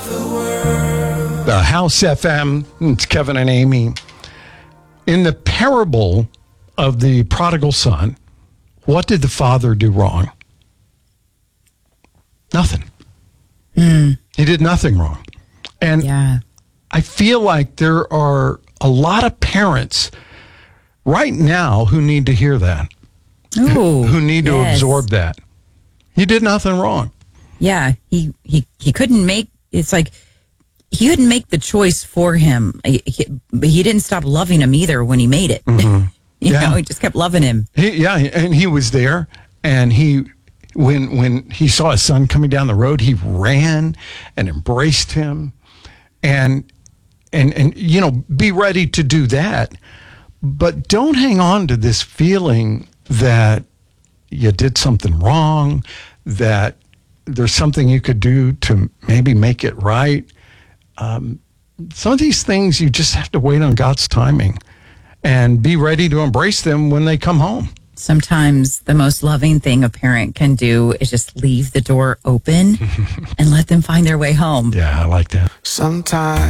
The House FM, it's Kevin and Amy. In the parable of the prodigal son, what did the father do wrong? Nothing. He did nothing wrong. And I feel like there are a lot of parents right now who need to hear that. Ooh, who need to absorb that. He did nothing wrong. Yeah, he couldn't make, it's like, he couldn't make the choice for him. But he didn't stop loving him either when he made it. Mm-hmm. you know, he just kept loving him. And he was there, and when he saw his son coming down the road, he ran and embraced him, and you know, be ready to do that. But don't hang on to this feeling that you did something wrong, that there's something you could do to maybe make it right. Some of these things, you just have to wait on God's timing and be ready to embrace them when they come home. Sometimes the most loving thing a parent can do is just leave the door open and let them find their way home. Yeah, I like that. Sometimes